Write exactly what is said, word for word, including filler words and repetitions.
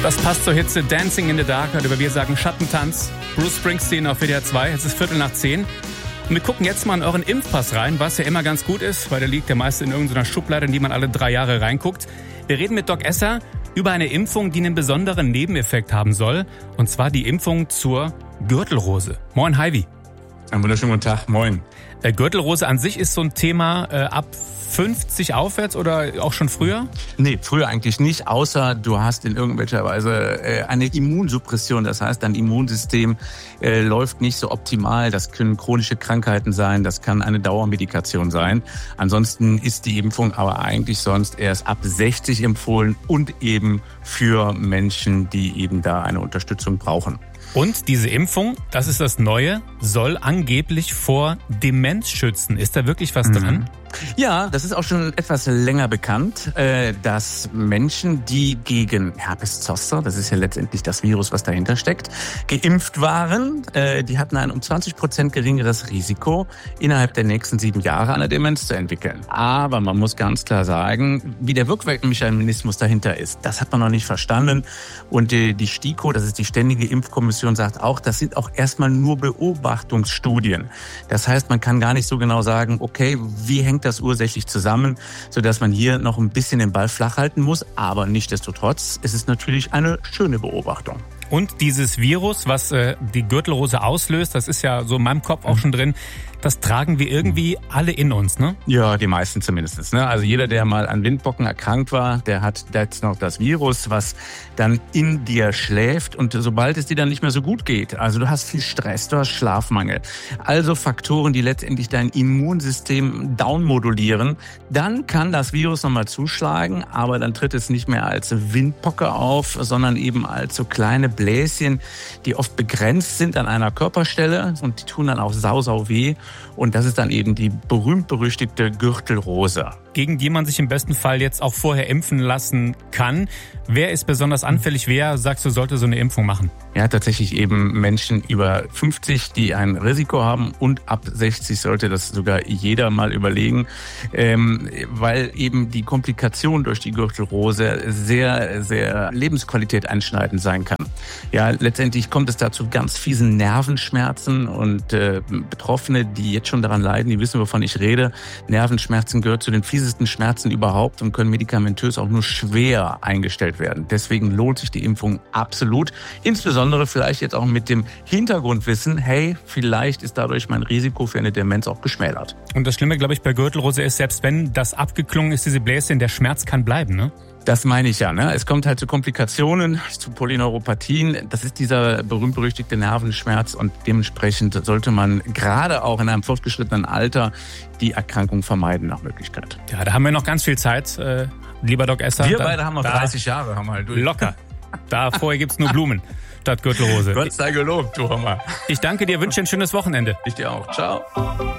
Das passt zur Hitze Dancing in the Dark, oder wir sagen Schattentanz. Bruce Springsteen auf W D R zwei, es ist Viertel nach zehn. Und wir gucken jetzt mal in euren Impfpass rein, was ja immer ganz gut ist, weil der liegt ja meist in irgendeiner Schublade, in die man alle drei Jahre reinguckt. Wir reden mit Doc Esser über eine Impfung, die einen besonderen Nebeneffekt haben soll. Und zwar die Impfung zur Gürtelrose. Moin, Heidi. Einen wunderschönen guten Tag, moin. Äh, Gürtelrose an sich ist so ein Thema äh, ab fünfzig aufwärts oder auch schon früher? Nee, früher eigentlich nicht, außer du hast in irgendwelcher Weise äh, eine Immunsuppression. Das heißt, dein Immunsystem äh, läuft nicht so optimal. Das können chronische Krankheiten sein, das kann eine Dauermedikation sein. Ansonsten ist die Impfung aber eigentlich sonst erst ab sechzig empfohlen und eben für Menschen, die eben da eine Unterstützung brauchen. Und diese Impfung, das ist das Neue, soll angeblich vor Demenz schützen. Ist da wirklich was dran? Mhm. Ja, das ist auch schon etwas länger bekannt, dass Menschen, die gegen Herpes Zoster, das ist ja letztendlich das Virus, was dahinter steckt, geimpft waren, die hatten ein um zwanzig Prozent geringeres Risiko, innerhalb der nächsten sieben Jahre eine Demenz zu entwickeln. Aber man muss ganz klar sagen, wie der Wirkmechanismus dahinter ist, das hat man noch nicht verstanden. Und die STIKO, das ist die Ständige Impfkommission, sagt auch, das sind auch erstmal nur Beobachtungsstudien. Das heißt, man kann gar nicht so genau sagen, okay, wie hängt das ursächlich zusammen, sodass man hier noch ein bisschen den Ball flach halten muss. Aber nichtsdestotrotz ist es natürlich eine schöne Beobachtung. Und dieses Virus, was äh, die Gürtelrose auslöst, das ist ja so in meinem Kopf auch schon drin, das tragen wir irgendwie alle in uns, ne? Ja, die meisten zumindest. Ne? Also jeder, der mal an Windpocken erkrankt war, der hat jetzt noch das Virus, was dann in dir schläft. Und sobald es dir dann nicht mehr so gut geht, also du hast viel Stress, du hast Schlafmangel, also Faktoren, die letztendlich dein Immunsystem downmodulieren, dann kann das Virus nochmal zuschlagen, aber dann tritt es nicht mehr als Windpocke auf, sondern eben als so kleine Bläschen, die oft begrenzt sind an einer Körperstelle und die tun dann auch sau, sau weh. Und das ist dann eben die berühmt-berüchtigte Gürtelrose. Gegen die man sich im besten Fall jetzt auch vorher impfen lassen kann. Wer ist besonders anfällig? Wer, sagst du, sollte so eine Impfung machen? Ja, tatsächlich eben Menschen über fünfzig, die ein Risiko haben, und ab sechzig sollte das sogar jeder mal überlegen, ähm, weil eben die Komplikation durch die Gürtelrose sehr, sehr Lebensqualität einschneidend sein kann. Ja, letztendlich kommt es da zu ganz fiesen Nervenschmerzen und äh, Betroffene, die jetzt schon daran leiden, die wissen, wovon ich rede. Nervenschmerzen gehört zu den fiesesten Schmerzen überhaupt und können medikamentös auch nur schwer eingestellt werden. Deswegen lohnt sich die Impfung absolut. Insbesondere vielleicht jetzt auch mit dem Hintergrundwissen, hey, vielleicht ist dadurch mein Risiko für eine Demenz auch geschmälert. Und das Schlimme, glaube ich, bei Gürtelrose ist, selbst wenn das abgeklungen ist, diese Bläschen, der Schmerz kann bleiben, ne? Das meine ich ja, ne? Es kommt halt zu Komplikationen, zu Polyneuropathien. Das ist dieser berühmt-berüchtigte Nervenschmerz und dementsprechend sollte man gerade auch in einem fortgeschrittenen Alter die Erkrankung vermeiden nach Möglichkeit. Ja, da haben wir noch ganz viel Zeit, äh, lieber Doc Esser. Wir da, beide haben noch dreißig Jahre, haben wir halt durch. Locker. Da vorher gibt's nur Blumen statt Gürtelrose. Gott sei gelobt, du Hammer. Ich danke dir, wünsche dir ein schönes Wochenende. Ich dir auch. Ciao.